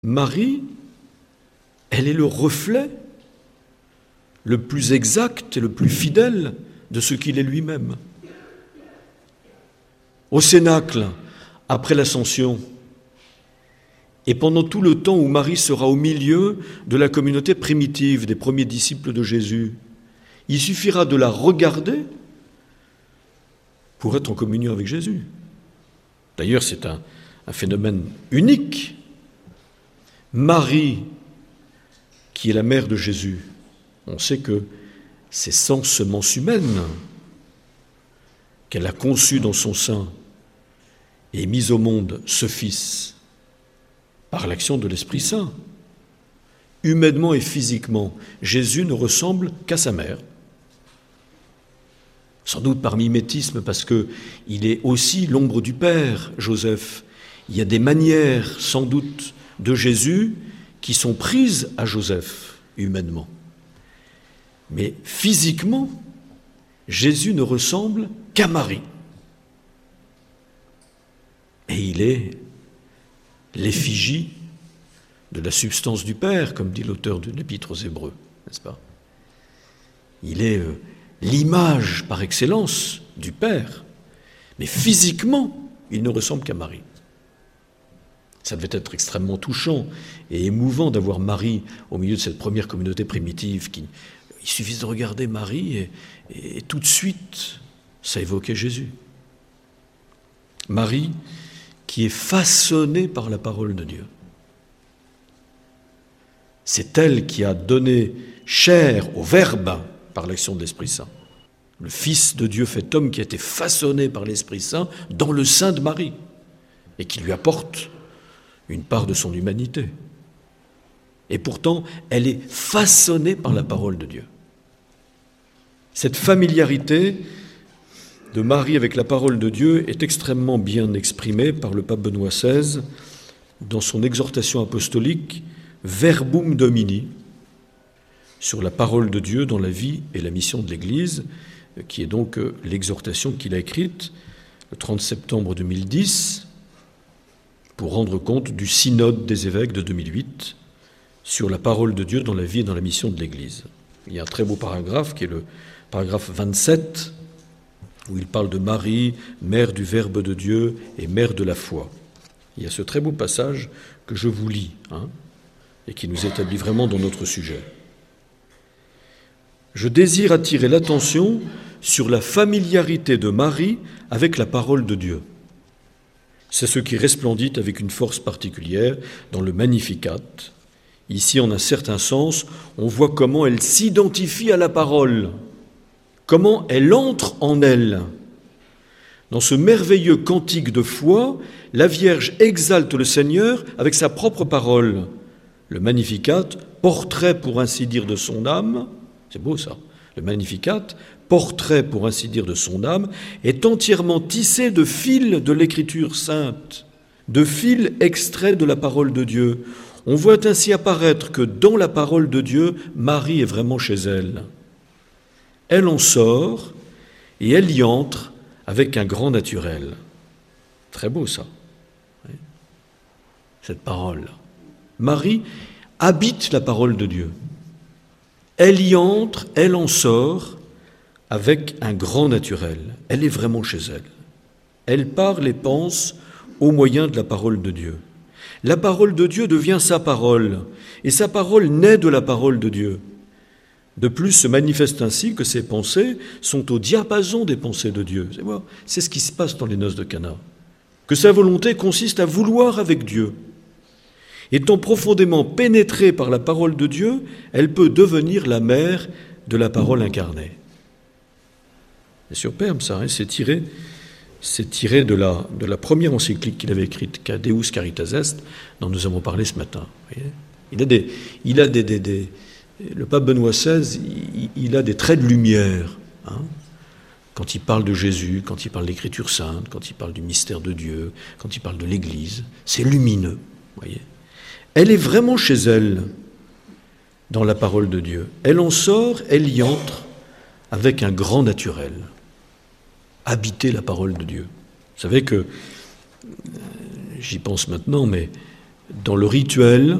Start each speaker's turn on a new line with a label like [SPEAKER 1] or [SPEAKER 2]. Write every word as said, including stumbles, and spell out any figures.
[SPEAKER 1] Marie, elle est le reflet le plus exact et le plus fidèle de ce qu'il est lui-même. Au Cénacle, après l'Ascension, et pendant tout le temps où Marie sera au milieu de la communauté primitive des premiers disciples de Jésus, il suffira de la regarder pour être en communion avec Jésus. D'ailleurs, c'est un, un phénomène unique. Marie, qui est la mère de Jésus, on sait que c'est sans semence humaine qu'elle a conçu dans son sein et mis au monde ce Fils par l'action de l'Esprit Saint. Humainement et physiquement, Jésus ne ressemble qu'à sa mère. Sans doute par mimétisme, parce qu'il est aussi l'ombre du Père, Joseph. Il y a des manières, sans doute, de Jésus qui sont prises à Joseph, humainement. Mais physiquement, Jésus ne ressemble qu'à Marie. Et il est l'effigie de la substance du Père, comme dit l'auteur de l'Épître aux Hébreux, n'est-ce pas? Il est euh, l'image par excellence du Père, mais physiquement, il ne ressemble qu'à Marie. Ça devait être extrêmement touchant et émouvant d'avoir Marie au milieu de cette première communauté primitive. Qui, il suffit de regarder Marie et, et tout de suite, ça évoquait Jésus. Marie qui est façonnée par la parole de Dieu. C'est elle qui a donné chair au Verbe par l'action de l'Esprit Saint. Le Fils de Dieu fait homme qui a été façonné par l'Esprit Saint dans le sein de Marie et qui lui apporte une part de son humanité. Et pourtant, elle est façonnée par la parole de Dieu. Cette familiarité de Marie avec la parole de Dieu est extrêmement bien exprimée par le pape Benoît seize dans son exhortation apostolique Verbum Domini sur la parole de Dieu dans la vie et la mission de l'Église, qui est donc l'exhortation qu'il a écrite le trente septembre deux mille dix pour rendre compte du synode des évêques de deux mille huit sur la parole de Dieu dans la vie et dans la mission de l'Église. Il y a un très beau paragraphe qui est le paragraphe vingt-sept où il parle de Marie, mère du Verbe de Dieu et mère de la foi. Il y a ce très beau passage que je vous lis, hein, et qui nous établit vraiment dans notre sujet. Je désire attirer l'attention sur la familiarité de Marie avec la parole de Dieu. C'est ce qui resplendit avec une force particulière dans le Magnificat. Ici, en un certain sens, on voit comment elle s'identifie à la parole, comment elle entre en elle. Dans ce merveilleux cantique de foi, la Vierge exalte le Seigneur avec sa propre parole. Le Magnificat, portrait pour ainsi dire de son âme, c'est beau ça, le Magnificat, portrait pour ainsi dire de son âme, est entièrement tissé de fils de l'Écriture sainte, de fils extraits de la parole de Dieu. On voit ainsi apparaître que dans la parole de Dieu, Marie est vraiment chez elle. Elle en sort et elle y entre avec un grand naturel. Très beau ça, cette parole. Marie habite la parole de Dieu. Elle y entre, elle en sort avec un grand naturel. Elle est vraiment chez elle. Elle parle et pense au moyen de la parole de Dieu. La parole de Dieu devient sa parole, et sa parole naît de la parole de Dieu. De plus, se manifeste ainsi que ses pensées sont au diapason des pensées de Dieu. C'est, moi, c'est ce qui se passe dans les noces de Cana. Que sa volonté consiste à vouloir avec Dieu. Étant profondément pénétrée par la parole de Dieu, elle peut devenir la mère de la parole incarnée. C'est superbe ça, hein, c'est tiré, c'est tiré de, la, de la première encyclique qu'il avait écrite, Ca Deus Caritas Est, dont nous avons parlé ce matin. Vous voyez, il a des, il a des, des, des, le pape Benoît seize, il, il a des traits de lumière, hein, quand il parle de Jésus, quand il parle de l'Écriture sainte, quand il parle du mystère de Dieu, quand il parle de l'Église, c'est lumineux, vous voyez. Elle est vraiment chez elle, dans la parole de Dieu. Elle en sort, elle y entre, avec un grand naturel. Habiter la parole de Dieu. Vous savez que, j'y pense maintenant, mais dans le rituel,